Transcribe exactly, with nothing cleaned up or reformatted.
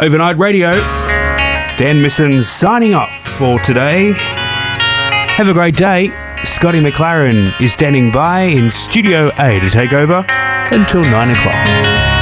Overnight Radio. Dan Misson signing off for today. Have a great day. Scotty McLaren is standing by in Studio A to take over until nine o'clock.